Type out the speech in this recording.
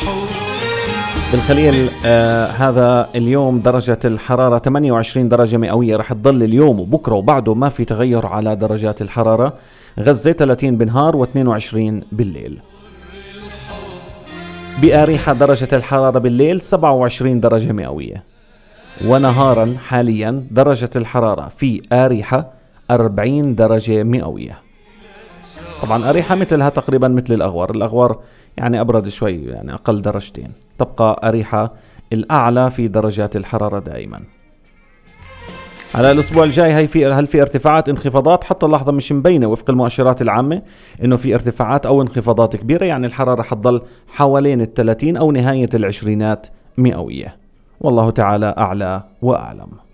بالخليل هذا اليوم درجة الحرارة 28 درجة مئوية رح تضل اليوم وبكرة وبعده ما في تغير على درجات الحرارة. غزة 30 بالنهار و22 بالليل. بأريحة درجة الحرارة بالليل 27 درجة مئوية، ونهارا حاليا درجة الحرارة في أريحة 40 درجة مئوية. طبعا أريحة مثلها تقريبا مثل الأغوار يعني أبرد شوي، يعني أقل درجتين. تبقى أريحة الأعلى في درجات الحرارة دائما. على الأسبوع الجاي هل في ارتفاعات انخفاضات؟ حتى اللحظة مش مبينة وفق المؤشرات العامة إنه في ارتفاعات أو انخفاضات كبيرة، يعني الحرارة حتضل حوالين 30 أو نهاية 20 مئوية. والله تعالى أعلى وأعلم.